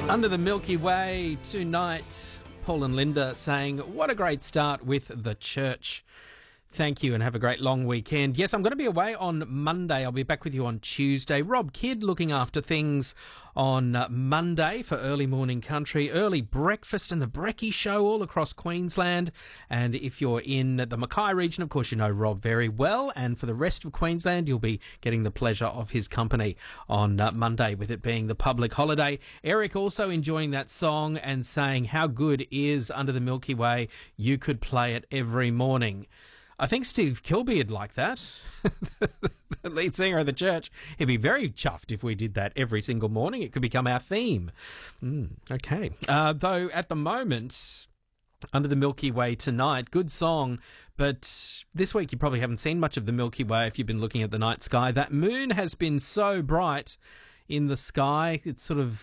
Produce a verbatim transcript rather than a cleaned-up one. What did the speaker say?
Under the Milky Way tonight, Paul and Linda saying, what a great start with the church. Thank you and have a great long weekend. Yes, I'm going to be away on Monday. I'll be back with you on Tuesday. Rob Kidd looking after things on Monday for Early Morning Country, early breakfast and the Brekkie Show all across Queensland. And if you're in the Mackay region, of course, you know Rob very well. And for the rest of Queensland, you'll be getting the pleasure of his company on uh, Monday, with it being the public holiday. Eric also enjoying that song and saying how good is Under the Milky Way. You could play it every morning. I think Steve Kilbeard like that, the lead singer of the church. He'd be very chuffed if we did that every single morning. It could become our theme. Mm, okay. Uh, though at the moment, Under the Milky Way tonight, good song, but this week you probably haven't seen much of the Milky Way if you've been looking at the night sky. That moon has been so bright in the sky. It's sort of